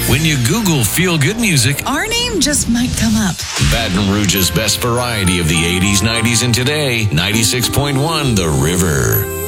When you Google feel-good music, our name just might come up. Baton Rouge's best variety of the 80s, 90s, and today, 96.1 The River.